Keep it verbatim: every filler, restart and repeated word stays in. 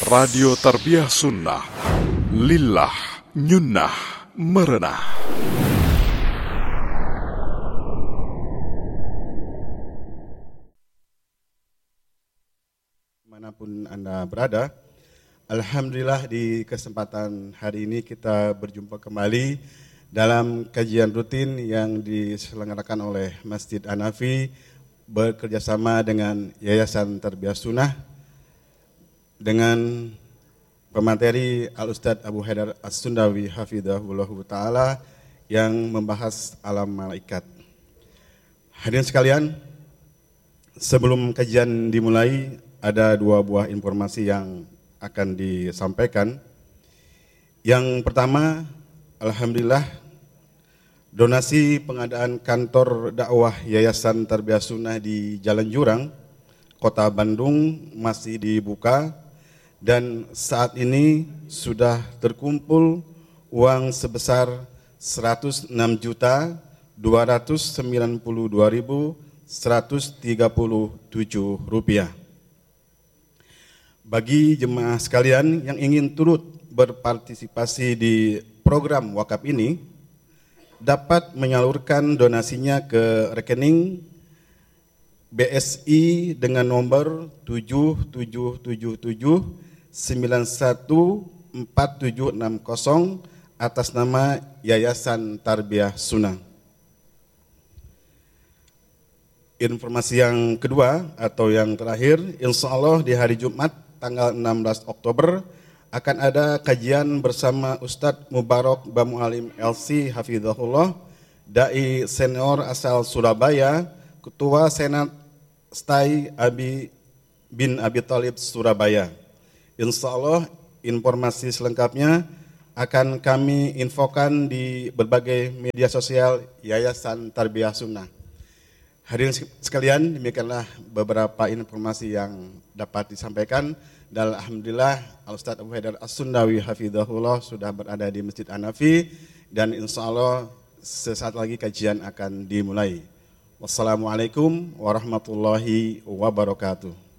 Radio Tarbiyah Sunnah, Lillah, Nyunnah, Merenah. Manapun Anda berada, alhamdulillah di kesempatan hari ini kita berjumpa kembali dalam kajian rutin yang diselenggarakan oleh Masjid Hanafi bekerjasama dengan Yayasan Tarbiyah Sunnah dengan pemateri Al-Ustadz Abu Haidar As-Sundawi Hafidhahullahu Ta'ala yang membahas alam malaikat. Hadirin sekalian, sebelum kajian dimulai, ada dua buah informasi yang akan disampaikan. Yang pertama, alhamdulillah, donasi pengadaan kantor dakwah Yayasan Tarbiyah Sunnah di Jalan Jurang, Kota Bandung masih dibuka dan saat ini sudah terkumpul uang sebesar seratus enam juta dua ratus sembilan puluh dua ribu seratus tiga puluh tujuh rupiah. Bagi jemaah sekalian yang ingin turut berpartisipasi di program wakaf ini, dapat menyalurkan donasinya ke rekening B S I dengan nomor tujuh tujuh tujuh tujuh sembilan satu empat tujuh enam nol atas nama Yayasan Tarbiyah Sunnah. Informasi yang kedua atau yang terakhir, insya Allah di hari Jumat tanggal enam belas Oktober akan ada kajian bersama Ustadz Mubarak Bamualim L C Hafidhahullah, Dai Senior asal Surabaya, Ketua Senat Stai Abi bin Abi Thalib Surabaya. Insya Allah informasi selengkapnya akan kami infokan di berbagai media sosial Yayasan Tarbiyah Sunnah. Hadirin sekalian, demikianlah beberapa informasi yang dapat disampaikan. Dan alhamdulillah Al-Ustadz Abu Haidar As-Sundawi Hafidhahullah sudah berada di Masjid Hanafi dan insya Allah sesaat lagi kajian akan dimulai. Wassalamualaikum warahmatullahi wabarakatuh.